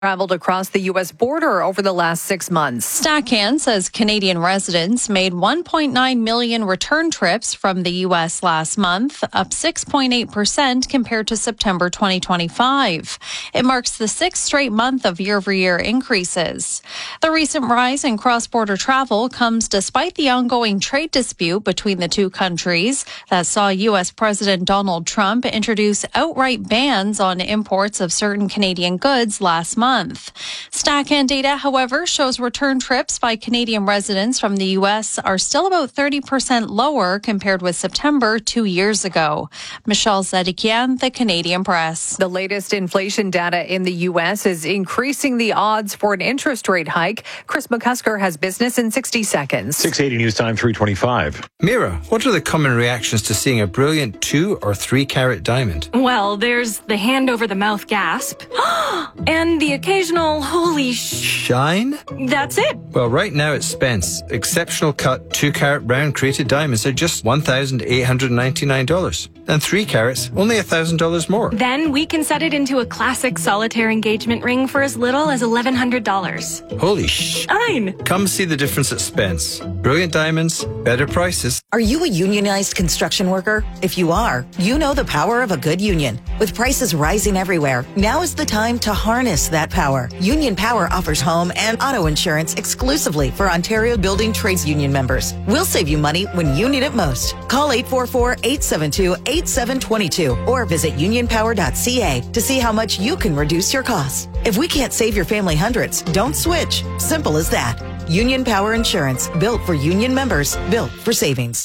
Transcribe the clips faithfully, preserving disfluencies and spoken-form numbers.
traveled across the U S border over the last six months. Stackhand says Canadian residents made one point nine million return trips from the U S last month, up six point eight percent compared to September twenty twenty-five. It marks the sixth straight month of year-over-year increases. The recent rise in cross-border travel comes despite the ongoing trade dispute between the two countries that saw U S President Donald Trump introduce outright bans on imports of certain Canadian goods last month. Month. Stackhand data, however, shows return trips by Canadian residents from the U S are still about thirty percent lower compared with September two years ago. Michelle Zedekian, The Canadian Press. The latest inflation data in the U S is increasing the odds for an interest rate hike. Chris McCusker has business in sixty seconds. six eighty News Time, three twenty-five. Mira, what are the common reactions to seeing a brilliant two or three carat diamond? Well, there's the hand over the mouth gasp and the occasional holy sh... Shine? That's it. Well, right now at Spence, exceptional cut two carat round crated diamonds are just one thousand eight hundred ninety-nine dollars. And three carats, only one thousand dollars more. Then we can set it into a classic solitaire engagement ring for as little as eleven hundred dollars. Holy sh... Fine. Come see the difference at Spence. Brilliant diamonds, better prices. Are you a unionized construction worker? If you are, you know the power of a good union. With prices rising everywhere, now is the time to harness that power. Union Power offers home and auto insurance exclusively for Ontario Building Trades Union members. We'll save you money when you need it most. Call eight four four, eight seven two, eight seven two two or visit union power dot c a to see how much you can reduce your costs. If we can't save your family hundreds, don't switch. Simple as that. Union Power Insurance, built for union members, built for savings.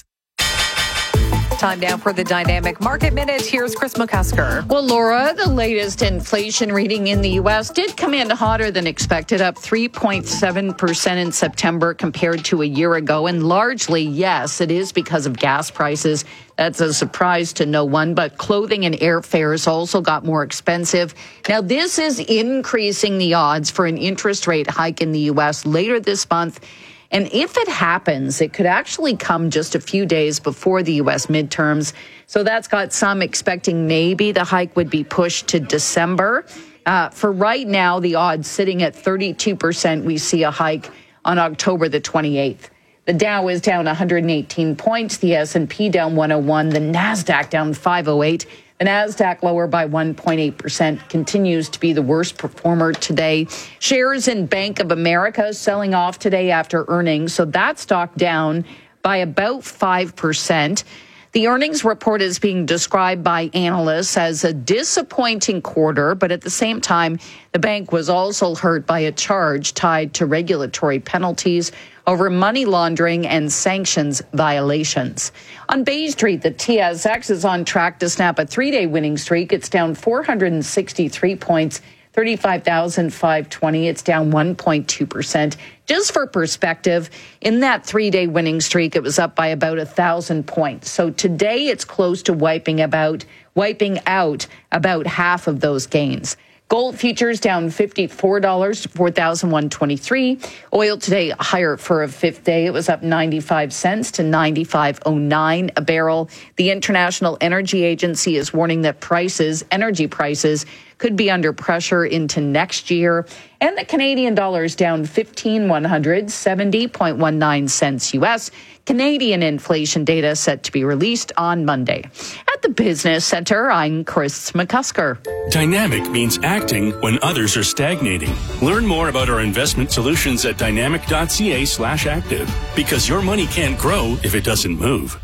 Time now for the Dynamic Market Minute. Here's Chris McCusker. Well, Laura, the latest inflation reading in the U S did come in hotter than expected, up three point seven percent in September compared to a year ago. And largely, yes, it is because of gas prices. That's a surprise to no one. But clothing and airfares also got more expensive. Now, this is increasing the odds for an interest rate hike in the U S later this month. And if it happens, it could actually come just a few days before the U S midterms. So that's got some expecting maybe the hike would be pushed to December. Uh, for right now, the odds sitting at thirty-two percent, we see a hike on October the twenty-eighth. The Dow is down one hundred eighteen points, the S and P down one oh one, the NASDAQ down five oh eight. The NASDAQ lower by one point eight percent, continues to be the worst performer today. Shares in Bank of America selling off today after earnings, so that stock down by about five percent. The earnings report is being described by analysts as a disappointing quarter, but at the same time, the bank was also hurt by a charge tied to regulatory penalties over money laundering and sanctions violations. On Bay Street, the T S X is on track to snap a three-day winning streak. It's down four hundred sixty-three points, thirty-five thousand five hundred twenty. It's down one point two percent. Just for perspective, in that three-day winning streak, it was up by about one thousand points. So today, it's close to wiping about, wiping out about half of those gains. Gold futures down fifty-four dollars to four thousand one hundred twenty-three. Oil today higher for a fifth day. It was up ninety-five cents to ninety-five oh nine a barrel. The International Energy Agency is warning that prices, energy prices, could be under pressure into next year. And the Canadian dollar is down fifteen one hundred, seventy point one nine cents U S. Canadian inflation data set to be released on Monday. At the Business Center, I'm Chris McCusker. Dynamic means acting when others are stagnating. Learn more about our investment solutions at dynamic.ca slash active, because your money can't grow if it doesn't move.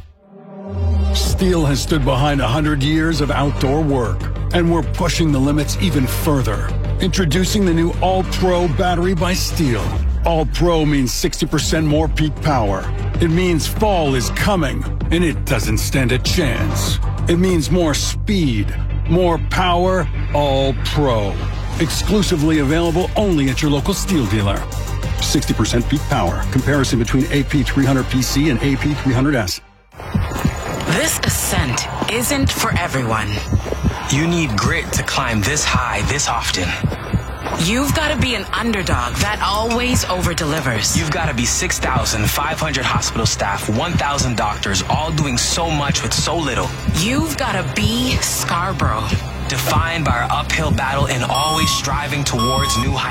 Steel has stood behind one hundred years of outdoor work, and we're pushing the limits even further. Introducing the new All-Pro battery by Steel. All-Pro means sixty percent more peak power. It means fall is coming, and it doesn't stand a chance. It means more speed, more power, All-Pro. Exclusively available only at your local Steel dealer. sixty percent peak power. Comparison between A P three hundred P C and A P three hundred S. This ascent isn't for everyone. You need grit to climb this high this often. You've got to be an underdog that always over-delivers. You've got to be six thousand five hundred hospital staff, one thousand doctors, all doing so much with so little. You've got to be Scarborough. defined by our uphill battle and always striving towards new heights.